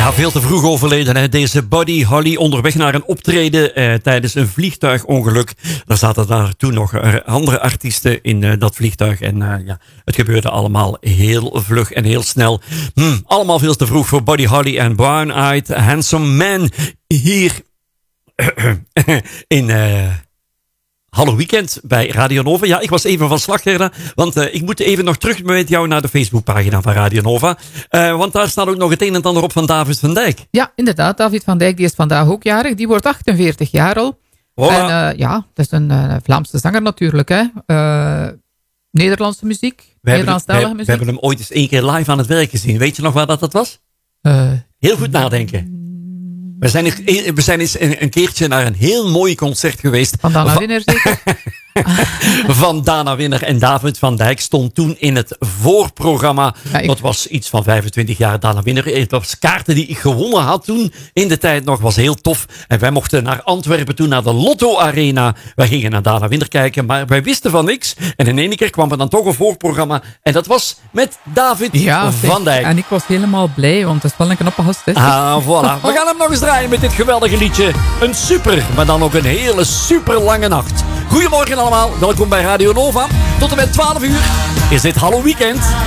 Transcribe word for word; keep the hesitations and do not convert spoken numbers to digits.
Ja, veel te vroeg overleden. Hè? Deze Buddy Holly onderweg naar een optreden eh, tijdens een vliegtuigongeluk. Daar zaten daar toen nog andere artiesten in uh, dat vliegtuig. En uh, ja, het gebeurde allemaal heel vlug en heel snel. Hm, allemaal veel te vroeg voor Buddy Holly en Brown Eyed Handsome Man. Hier in... Uh, Hallo Weekend bij Radio Nova. Ja, ik was even van slag, Gerda, want uh, ik moet even nog terug met jou naar de Facebookpagina van Radio Nova. Uh, want daar staat ook nog het een en ander op van David van Dijk. Ja, inderdaad. David van Dijk die is vandaag ook jarig. Die wordt achtenveertig jaar al. Voilà. En uh, ja, dat is een uh, Vlaamse zanger natuurlijk. Hè. Uh, Nederlandse muziek, we Nederlandstalige hebben, we, muziek. We hebben hem ooit eens één keer live aan het werk gezien. Weet je nog waar dat, dat was? Uh, Heel goed nadenken. We zijn, we zijn eens een, een keertje naar een heel mooi concert geweest. Van Dana Winner zeker? Van Dana Winner en David van Dijk stond toen in het voorprogramma. Ja, ik... Dat was iets van vijfentwintig jaar Dana Winner. Het was kaarten die ik gewonnen had toen in de tijd nog. Was heel tof. En wij mochten naar Antwerpen toen, naar de Lotto Arena. Wij gingen naar Dana Winner kijken, maar wij wisten van niks. En in één keer kwam er dan toch een voorprogramma. En dat was met David ja, van Dijk. En ik was helemaal blij, want dat is wel een knappe gast. Hè? Ah, voilà. We gaan hem nog eens draaien met dit geweldige liedje. Een super, maar dan ook een hele super lange nacht. Goedemorgen allemaal, welkom bij Radio Nova. Tot en met twaalf uur is dit Hallo Weekend.